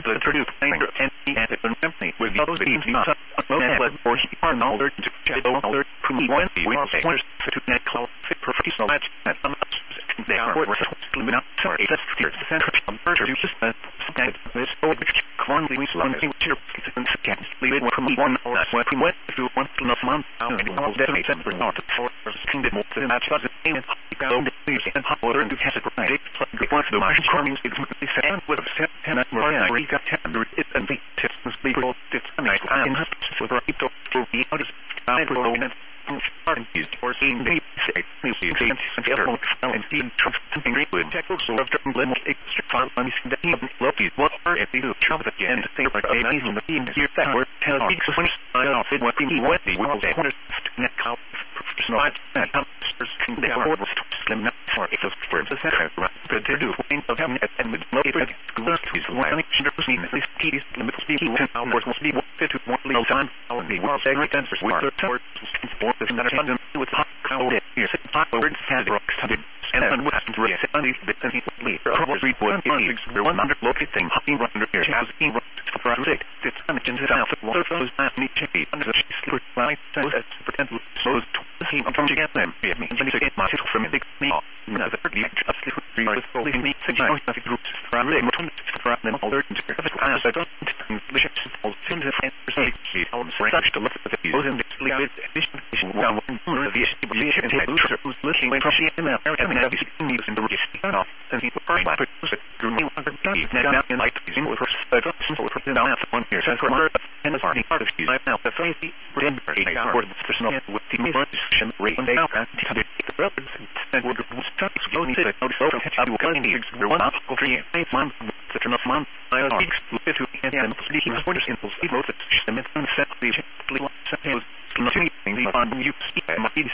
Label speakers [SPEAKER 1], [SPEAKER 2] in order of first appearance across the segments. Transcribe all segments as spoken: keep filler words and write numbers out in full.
[SPEAKER 1] the produce finder and the and the company with those beings not unless or he are no alert to shadow alert from one we will say to net cloud fit professional match at some they are what not sorry that's the center of merger to just that this old quantity we slow and cheer and scans leave it from one last when we went to one enough month and all definitely seven for not for kind of more than that was and go to and hot water and to test it right once the margin coming is really sad with a set and we got ten it and the tips must be all tips and I can for right to be out of I for and and used for seeing the say you see and the other and the something with technical so of little extra fun on the love you what are if you trouble again to think like amazing the team here that were tell me when I don't fit what we what the world that was net how professional and hamsters can they are was slim not for it was for the center but to do point of having and with motivated schools is one hundred percent this key is limit speed ten hours must be fit to one little time our the world segment answers with the towards for this another time with hot crowd here sit hot words had rocks and then what happened to it and these bits and he was report one hundred located thing hopping under here has been for six it's damaging to south water flows past me chippy under the slippery line so as pretend slows to see I'm from to get them me and then to get my title from a big me now the pretty just slippery with all these neat signals of groups from the from them all learn to have it as I don't leadership all tend to percent she helps such to look at the views and sleep with addition one more of the issue who's looking from she and now and have you needs in the register off and he put my put to me now in like using with her simple for the down one here so for and the party part of you now the face in a word personal with the mission rate and now and the brothers and would start to go into the notice of how you can need one up for three eight months such enough month I think to and speaking of orders in those most and then set the suppose nothing the on you speak my is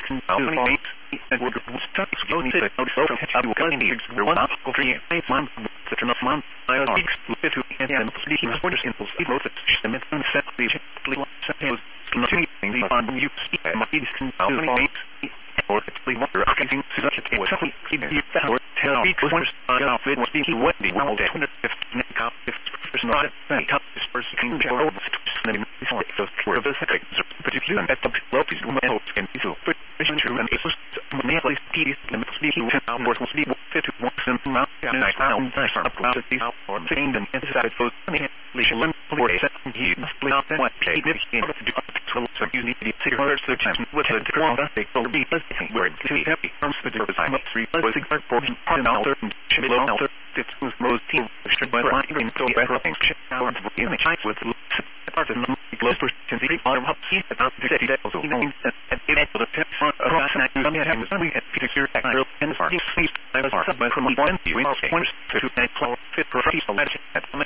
[SPEAKER 1] and would start to go into the notice of how you can need one up for three eight months such enough month I think to and speaking of orders in those most and then set the suppose nothing the on you speak my is or it's the water getting such a was something keep you that or tell me because I got it was being wet the world at one hundred fifty count if it's not a top this person can go over to before it goes for the second particularly at the low is when hope can be so but mission and it's mainly speed limit speaking to our more speed fit to one something out and I found I started about these out or thing them inside those lesion for a second you split out that what play maybe in to do so you need to see her search with the ground they will be word to be happy from the design of three was a portion part of the should be long it's most team should by right in so better things our in the type with part of the close person the bottom up about the city also and it the tip front across and some have some at Peter Acro and the party I was from one view also one to that flow fit professional